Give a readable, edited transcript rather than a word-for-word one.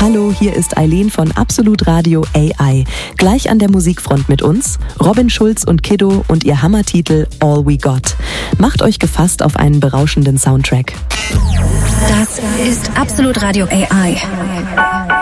Hallo, hier ist Eileen von Absolut Radio AI. Gleich an der Musikfront mit uns, Robin Schulz und Kiddo und ihr Hammertitel All We Got. Macht euch gefasst auf einen berauschenden Soundtrack. Das ist Absolut Radio AI.